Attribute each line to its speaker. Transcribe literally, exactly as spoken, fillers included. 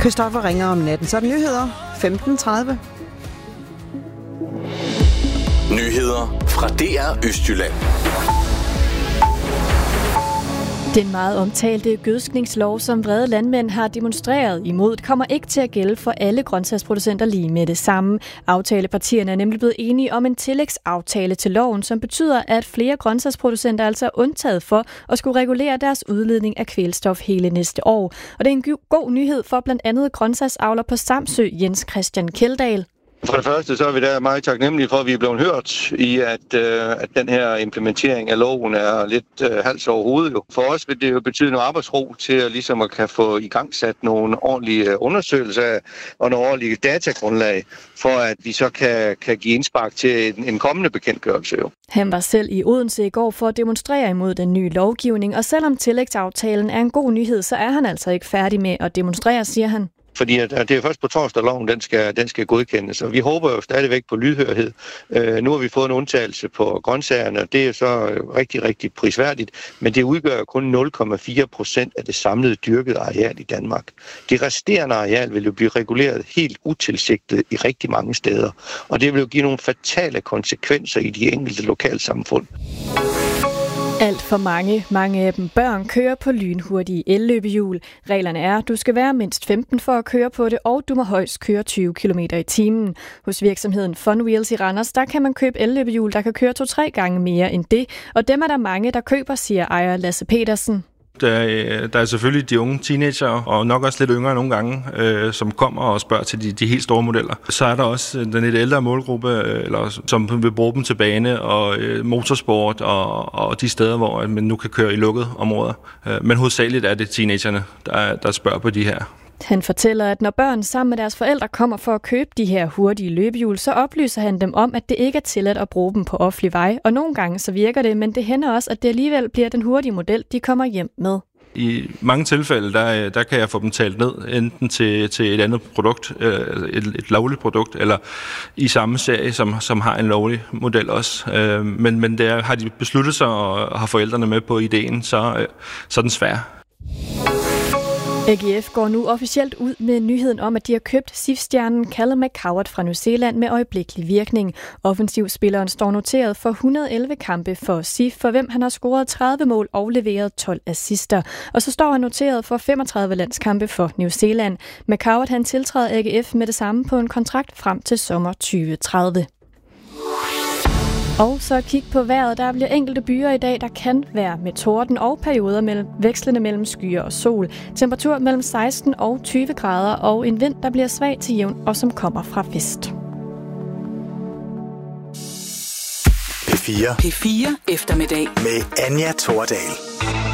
Speaker 1: Christoffer ringer om natten. Så er det nyheder femten tredive.
Speaker 2: Nyheder fra D R Østjylland.
Speaker 3: Den meget omtalte gødskningslov, som vrede landmænd har demonstreret imod, kommer ikke til at gælde for alle grøntsagsproducenter lige med det samme. Aftalepartierne er nemlig blevet enige om en tillægsaftale til loven, som betyder, at flere grøntsagsproducenter altså er undtaget for at skulle regulere deres udledning af kvælstof hele næste år. Og det er en god nyhed for blandt andet grøntsagsavler på Samsø, Jens Christian Kjeldahl.
Speaker 4: For det første så er vi der meget taknemmelige for, at vi er blevet hørt i, at, øh, at den her implementering af loven er lidt øh, hals over hovedet. Jo. For os vil det jo betyde noget arbejdsro til at, ligesom at kan få igangsat nogle ordentlige undersøgelser og nogle ordentlige datagrundlag, for at vi så kan, kan give indspark til en, en kommende bekendtgørelse. Jo.
Speaker 3: Han var selv i Odense i går for at demonstrere imod den nye lovgivning, og selvom tillægsaftalen er en god nyhed, så er han altså ikke færdig med at demonstrere, siger han.
Speaker 4: Fordi at det er først på torsdag, loven den skal, den skal godkendes, og vi håber jo stadigvæk på lydhørhed. Øh, nu har vi fået en undtagelse på grøntsagerne, og det er så rigtig, rigtig prisværdigt, men det udgør kun nul komma fire procent af det samlede dyrkede areal i Danmark. Det resterende areal vil jo blive reguleret helt utilsigtet i rigtig mange steder, og det vil jo give nogle fatale konsekvenser i de enkelte lokalsamfund.
Speaker 3: Alt for mange, mange af dem børn, kører på lynhurtige elløbehjul. Reglerne er, at du skal være mindst femten for at køre på det, og du må højst køre tyve kilometer i timen. Hos virksomheden Fun Wheels i Randers, der kan man købe elløbehjul, der kan køre to-tre gange mere end det. Og dem er der mange, der køber, siger ejer Lasse Petersen.
Speaker 5: Der er, der er selvfølgelig de unge teenager, og nok også lidt yngre nogle gange, øh, som kommer og spørger til de, de helt store modeller. Så er der også den lidt ældre målgruppe, øh, eller, som vil bruge dem til bane og øh, motorsport og, og de steder, hvor man nu kan køre i lukkede områder. Øh, men hovedsageligt er det teenagerne, der, der spørger på de her.
Speaker 3: Han fortæller, at når børn sammen med deres forældre kommer for at købe de her hurtige løbehjul, så oplyser han dem om, at det ikke er tilladt at bruge dem på offentlig vej. Og nogle gange så virker det, men det hænder også, at det alligevel bliver den hurtige model, de kommer hjem med.
Speaker 5: I mange tilfælde, der, der kan jeg få dem talt ned, enten til, til et andet produkt, et, et lovligt produkt, eller i samme serie, som, som har en lovlig model også. Men, men der har de besluttet sig og har forældrene med på ideen, så, så er den svær.
Speaker 3: A G F går nu officielt ud med nyheden om, at de har købt S I F-stjernen Callum McCoward fra New Zealand med øjeblikkelig virkning. Offensivspilleren står noteret for et hundrede og elleve kampe for S I F, for hvem han har scoret tredive mål og leveret tolv assister. Og så står han noteret for femogtredive landskampe for New Zealand. McCoward han tiltræder A G F med det samme på en kontrakt frem til sommer tyve tredive. Og så kig på vejret. Der bliver enkelte byer i dag, der kan være med torden og perioder mellem, vekslende mellem skyer og sol. Temperatur mellem seksten og tyve grader og en vind, der bliver svag til jævn og som kommer fra vest.
Speaker 2: P fire.
Speaker 6: P fire eftermiddag
Speaker 2: med Anja Thordal.